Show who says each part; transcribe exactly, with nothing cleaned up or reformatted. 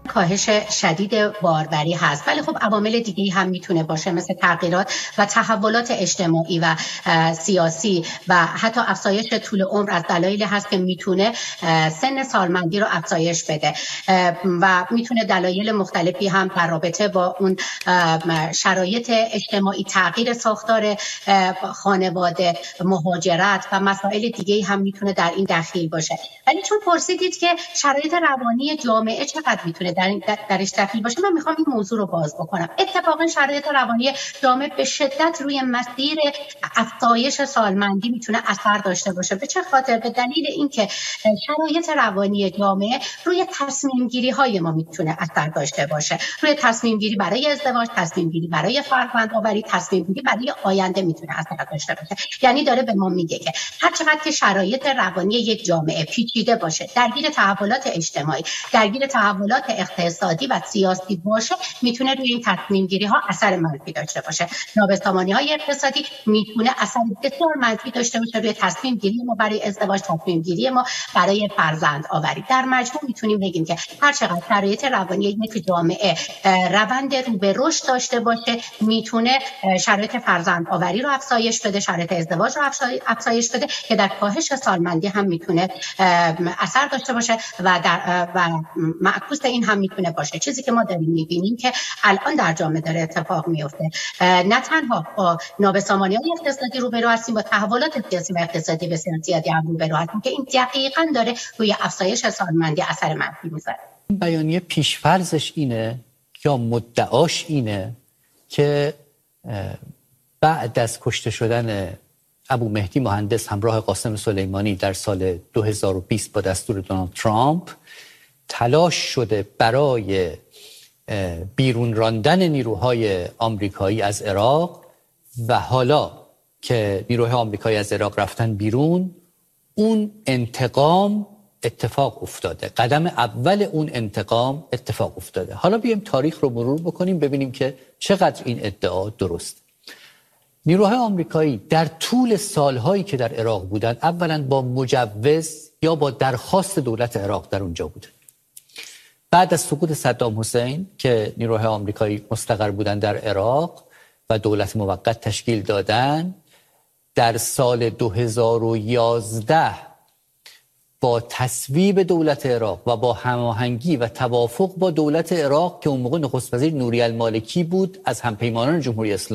Speaker 1: کاهش شدید باروری هست، ولی خب عوامل دیگه‌ای هم میتونه باشه، مثل تغییرات و تحولات اجتماعی و سیاسی و حتی افزایش طول عمر از دلایلی هست که میتونه سن سالمندی رو افزایش بده و میتونه دلایل مختلفی هم در رابطه با اون شرایط اجتماعی، تغییر ساختار خانواده، مهاجرت و مسائل دیگه‌ای هم میتونه در این دخیل باشه. ولی چون پرسیدید که شرایط روانی جامعه چقدر میتونه در این درش دخیل باشه، من میخوام این موضوع رو باز بکنم. اتفاقا شرایط روانی جامعه به شدت روی مسیر افزایش سالمندی میتونه اثر داشته باشه. به چه خاطر؟ به دلیل اینکه شرایط روانی جامعه روی تصمیم گیری های ما میتونه اثر داشته باشه، روی تصمیم گیری برای ازدواج، تصمیم گیری برای فرزند آوری، تصمیم گیری برای آینده میتونه اثر داشته باشه. یعنی داره به ما میگه که هر چقدر که شرایط روانی یک جامعه پیچیده باشه، درگیر تحولات اجتماعی، درگیر تحولات اقتصادی و سیاسی باشه، میتونه روی این تصمیم گیری ها اثر منفی داشته باشه. نابسامانی های اقتصادی میتونه اثر بسیار منفی داشته باشه روی تصمیم گیری ما برای ازدواج، تصمیم گیری ما برای فرزند آوری. در مجموع میتونیم بگیم که هر چقدر شرایط روانی یک جامعه روند رو به رشد داشته باشه، میتونه شرایط فرزند آوری رو افزایش بده، شرایط ازدواج رو افزایش بده که در کاهش سالمندی هم میتونه اثر داشته باشه و در و معکوس این هم میتونه باشه. چیزی که ما داریم میبینیم که الان در جامعه داره اتفاق میفته، نه تنها با نابسامانی‌های اقتصادی روبرو هستیم، با تحولات سیاسی و اقتصادی بسیار زیادی هم روبرو هستیم که این دقیقاً داره روی افزایش سالمندی اثر منفی میذاره.
Speaker 2: بیانیه پیش‌فرضش اینه یا مدعاش اینه که بعد از کشته شدن ابو مهدی مهندس همراه قاسم سلیمانی در سال دو هزار و بیست با دستور دونالد ترامپ تلاش شده برای بیرون راندن نیروهای آمریکایی از عراق و حالا که نیروهای آمریکایی از عراق رفتن بیرون، اون انتقام اتفاق افتاده. قدم اول اون انتقام اتفاق افتاده. حالا بیایم تاریخ رو مرور بکنیم ببینیم که چقدر این ادعا درست. نیروهای آمریکایی در طول سالهایی که در عراق بودند، اولا با مجوز یا با درخواست دولت عراق در اونجا بودند. بعد از سقوط صدام حسین که نیروهای آمریکایی مستقر بودند در عراق و دولت موقت تشکیل دادن، در سال دو هزار و یازده با تصویب دولت عراق و با هماهنگی و توافق با دولت عراق که اون موقع نخست وزیر نوری المالکی بود، از همپیمانان جمهوری اسلامی